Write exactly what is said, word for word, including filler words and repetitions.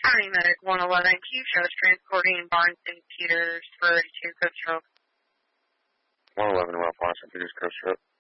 County Medic one eleven, Q shows transporting Barnes and Peters for eighty-two Coast Road. one eleven, Ralph Washington, Peters Coast Road.